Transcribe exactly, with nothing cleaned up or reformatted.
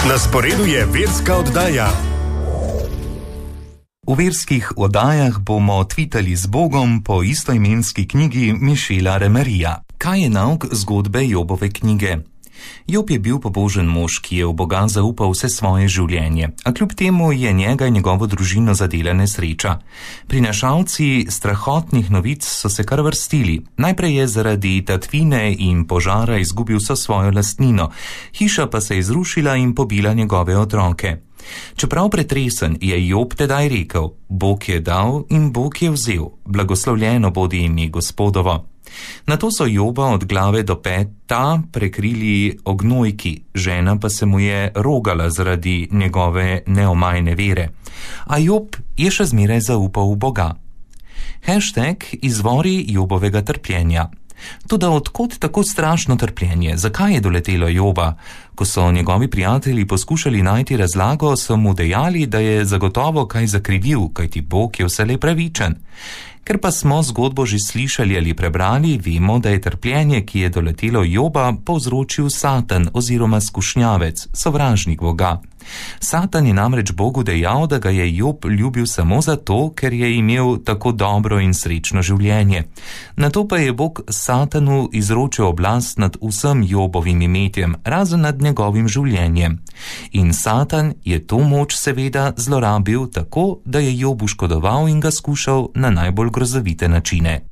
Na sporedu je verska oddaja. V verskih oddajah bomo tvitali z Bogom po istoimenski knjigi Michela Remerija. Kaj je nauk zgodbe Jobove knjige? Job je bil pobožen mož, ki je v Boga zaupal vse svoje življenje, a kljub temu je njega in njegovo družino zadela nesreča. Prinašalci strahotnih novic so se kar vrstili. Najprej je zaradi tatvine in požara izgubil vso svojo lastnino, hiša pa se je zrušila in pobila njegove otroke. Čeprav pretresen, je Job tedaj rekel: Bog je dal in Bog je vzel, blagoslovljeno bodi ime Gospodovo. Nato so Joba od glave do peta prekrili ognojki, žena pa se mu je rogala zaradi njegove neomajne vere. A Job je še zmeraj zaupal v Boga. Hashtag izvori Jobovega trpljenja. Toda odkot tako strašno trpljenje? Zakaj je doletelo Joba? Ko so njegovi prijatelji poskušali najti razlago, so mu dejali, da je zagotovo kaj zakrivil, kajti Bog je vselej pravičen. Ker pa smo zgodbo že slišali ali prebrali, vemo, da je trpljenje, ki je doletelo Joba, povzročil Satan oziroma skušnjavec, sovražnik Boga. Satan je namreč Bogu dejal, da ga je Job ljubil samo zato, ker je imel tako dobro in srečno življenje. Nato pa je Bog Satanu izročil oblast nad vsem Jobovim imetjem, razen nad njegovim življenjem. In Satan je to moč seveda zlorabil tako, da je Jobu škodoval in ga skušal na najbolj grozovite načine.